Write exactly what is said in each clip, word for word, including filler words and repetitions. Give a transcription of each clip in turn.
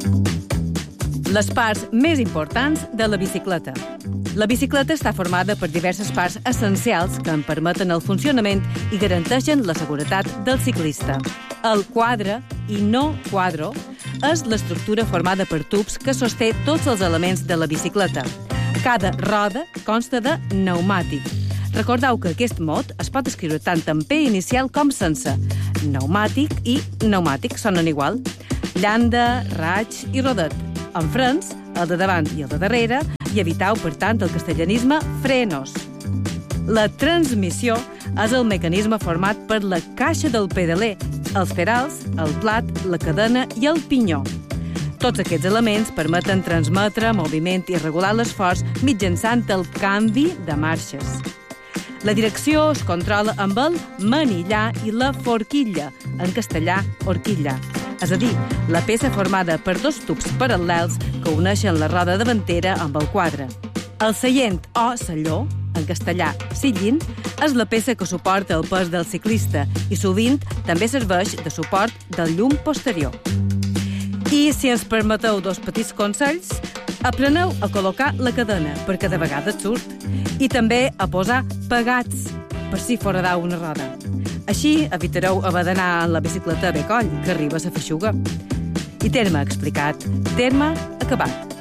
Les parts més importants de la bicicleta. La bicicleta està formada per diverses parts essencials que en permeten el funcionament i garanteixen la seguretat del ciclista. El quadre, i no quadro, és l'estructura formada per tubs que sosté tots els elements de la bicicleta. Cada roda consta de pneumàtic. Recordeu que aquest mot es pot escriure tant en P inicial com sense. Pneumàtic i pneumàtic sonen igual. Llanda, raig i rodet. En frens, el de davant i el de darrere, i eviteu, per tant, el castellanisme frenos. La transmissió és el mecanisme format per la caixa del pedaler, els pedals, el plat, la cadena i el pinyó. Tots aquests elements permeten transmetre moviment i regular l'esforç mitjançant el canvi de marxes. La direcció es controla amb el manillar i la forquilla, en castellà, horquilla. És a dir, la peça formada per dos tubs paral·lels que uneixen la roda davantera amb el quadre. El seient o salló, en castellà sillín, és la peça que suporta el pes del ciclista i sovint també serveix de suport del llum posterior. I si ens permeteu dos petits consells, apreneu a col·locar la cadena, perquè de vegades surt, i també a posar pegats, per si foradeu una roda. Així evitareu haver d'anar en la bicicleta a becoll, que arriba a la feixuga. I terme explicat, terme acabat.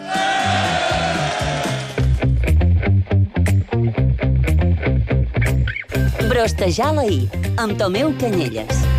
Brostejar la I, amb Tomeu Canyelles.